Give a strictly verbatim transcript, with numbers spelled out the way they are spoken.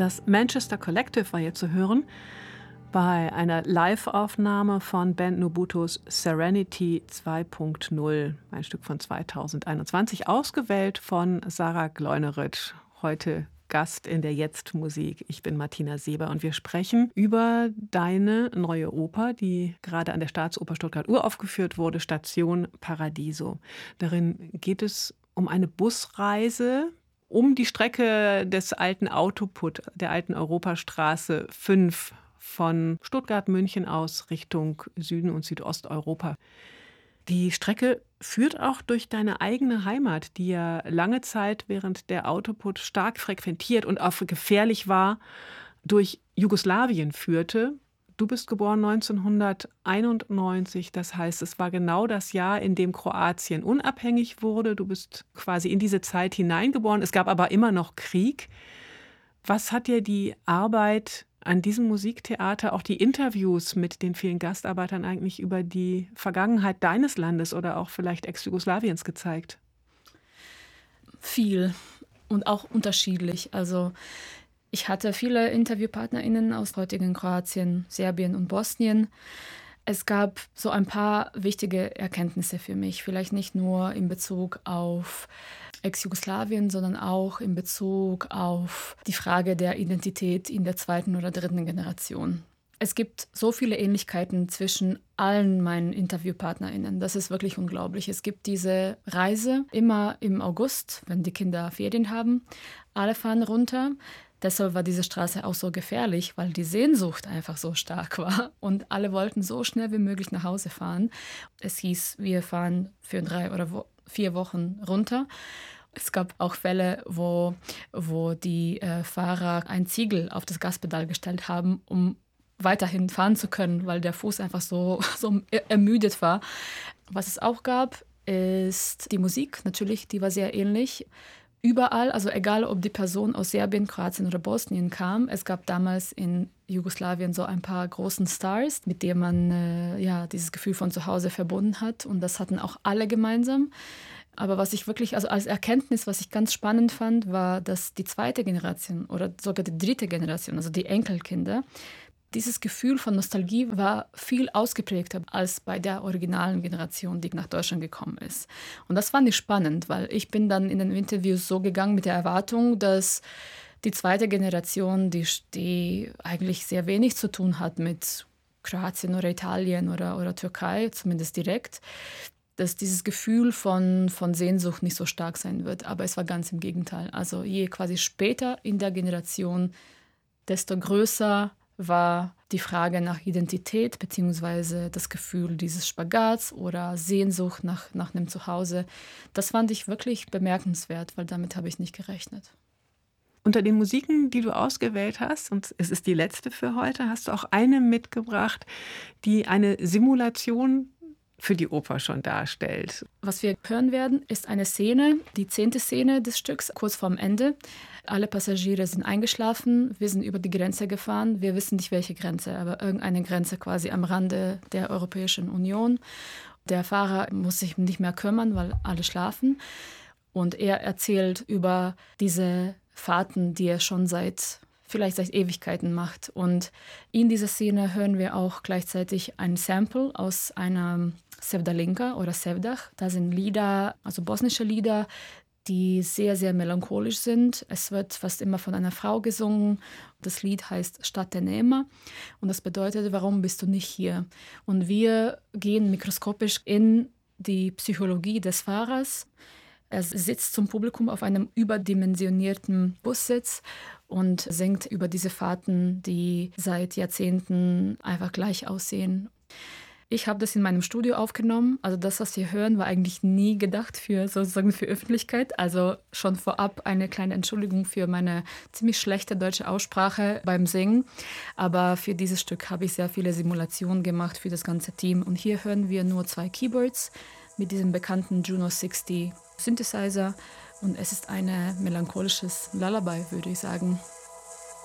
Das Manchester Collective war hier zu hören bei einer Live-Aufnahme von Band Nubutus Serenity zwei Punkt null, ein Stück von zweitausendeinundzwanzig, ausgewählt von Sarah Gleunerich, heute Gast in der Jetzt-Musik. Ich bin Martina Seber und wir sprechen über deine neue Oper, die gerade an der Staatsoper Stuttgart uraufgeführt wurde, Station Paradiso. Darin geht es um eine Busreise um die Strecke des alten Autoput, der alten Europastraße fünf von Stuttgart-München aus Richtung Süden und Südosteuropa. Die Strecke führt auch durch deine eigene Heimat, die ja lange Zeit während der Autoput stark frequentiert und auch gefährlich war, durch Jugoslawien führte. Du bist geboren neunzehnhunderteinundneunzig, das heißt, es war genau das Jahr, in dem Kroatien unabhängig wurde. Du bist quasi in diese Zeit hineingeboren. Es gab aber immer noch Krieg. Was hat dir die Arbeit an diesem Musiktheater, auch die Interviews mit den vielen Gastarbeitern eigentlich über die Vergangenheit deines Landes oder auch vielleicht Ex-Jugoslawiens gezeigt? Viel und auch unterschiedlich. Also ich hatte viele InterviewpartnerInnen aus heutigen Kroatien, Serbien und Bosnien. Es gab so ein paar wichtige Erkenntnisse für mich. Vielleicht nicht nur in Bezug auf Ex-Jugoslawien, sondern auch in Bezug auf die Frage der Identität in der zweiten oder dritten Generation. Es gibt so viele Ähnlichkeiten zwischen allen meinen InterviewpartnerInnen. Das ist wirklich unglaublich. Es gibt diese Reise immer im August, wenn die Kinder Ferien haben. Alle fahren runter. Deshalb war diese Straße auch so gefährlich, weil die Sehnsucht einfach so stark war und alle wollten so schnell wie möglich nach Hause fahren. Es hieß, wir fahren für drei oder wo, vier Wochen runter. Es gab auch Fälle, wo, wo die äh, Fahrer ein Ziegel auf das Gaspedal gestellt haben, um weiterhin fahren zu können, weil der Fuß einfach so, so ermüdet war. Was es auch gab, ist die Musik natürlich, die war sehr ähnlich. Überall, also egal ob die Person aus Serbien, Kroatien oder Bosnien kam, es gab damals in Jugoslawien so ein paar großen Stars, mit denen man äh, ja, dieses Gefühl von zu Hause verbunden hat. Und das hatten auch alle gemeinsam. Aber was ich wirklich, also als Erkenntnis, was ich ganz spannend fand, war, dass die zweite Generation oder sogar die dritte Generation, also die Enkelkinder, dieses Gefühl von Nostalgie war viel ausgeprägter als bei der originalen Generation, die nach Deutschland gekommen ist. Und das fand ich spannend, weil ich bin dann in den Interviews so gegangen mit der Erwartung, dass die zweite Generation, die, die eigentlich sehr wenig zu tun hat mit Kroatien oder Italien oder, oder Türkei, zumindest direkt, dass dieses Gefühl von, von Sehnsucht nicht so stark sein wird. Aber es war ganz im Gegenteil. Also je quasi später in der Generation, desto größer war die Frage nach Identität beziehungsweise das Gefühl dieses Spagats oder Sehnsucht nach, nach einem Zuhause. Das fand ich wirklich bemerkenswert, weil damit habe ich nicht gerechnet. Unter den Musiken, die du ausgewählt hast, und es ist die letzte für heute, hast du auch eine mitgebracht, die eine Simulation für die Oper schon darstellt. Was wir hören werden, ist eine Szene, die zehnte Szene des Stücks, kurz vorm Ende. Alle Passagiere sind eingeschlafen, wir sind über die Grenze gefahren. Wir wissen nicht, welche Grenze, aber irgendeine Grenze quasi am Rande der Europäischen Union. Der Fahrer muss sich nicht mehr kümmern, weil alle schlafen. Und er erzählt über diese Fahrten, die er schon seit vielleicht seit Ewigkeiten macht. Und in dieser Szene hören wir auch gleichzeitig ein Sample aus einer Sevdalinka oder Sevdah. Da sind Lieder, also bosnische Lieder, die sehr, sehr melancholisch sind. Es wird fast immer von einer Frau gesungen. Das Lied heißt Stadt der Nema und das bedeutet, warum bist du nicht hier? Und wir gehen mikroskopisch in die Psychologie des Fahrers. Er sitzt zum Publikum auf einem überdimensionierten Bussitz und singt über diese Fahrten, die seit Jahrzehnten einfach gleich aussehen. Ich habe das in meinem Studio aufgenommen. Also das, was wir hören, war eigentlich nie gedacht für sozusagen für Öffentlichkeit. Also schon vorab eine kleine Entschuldigung für meine ziemlich schlechte deutsche Aussprache beim Singen. Aber für dieses Stück habe ich sehr viele Simulationen gemacht für das ganze Team. Und hier hören wir nur zwei Keyboards mit diesem bekannten Juno sechzig Synthesizer. Und es ist ein melancholisches Lullaby, würde ich sagen.